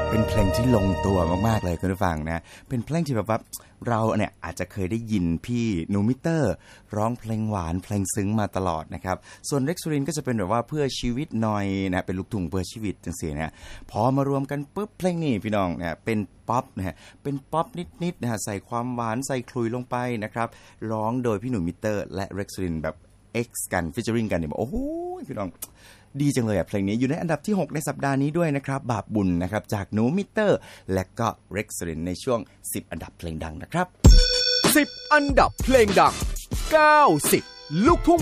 เป็นเพลงที่ลงตัวมากๆเลยคุณผู้ฟังนะเป็นเพลงที่แบบว่าเราเนี่ยอาจจะเคยได้ยินพี่หนูมิเตอร์ร้องเพลงหวานเพลงซึ้งมาตลอดนะครับส่วนเร็กซ์สุรินทร์ก็จะเป็นแบบว่าเพื่อชีวิตหน่อยนะเป็นลูกทุ่งเพื่อชีวิตจังซี่นะพอมารวมกันปุ๊บเพลงนี้พี่น้องเนี่ยเป็นป๊อปนะฮะเป็นป๊อปนิดๆนะฮะใส่ความหวานใส่คลุยลงไปนะครับร้องโดยพี่หนูมิเตอร์และเร็กซ์สุรินทร์แบบ X กันฟีเจอริ่งกันเนี่ยโอ้โหพี่น้องดีจังเลยอ่ะเพลงนี้อยู่ในอันดับที่6ในสัปดาห์นี้ด้วยนะครับบาปบุญนะครับจากหนูมิเตอร์และก็เร็กซ์สุรินทร์ในช่วง10อันดับเพลงดังนะครับ 10อันดับเพลงดัง90ลูกทุ่ง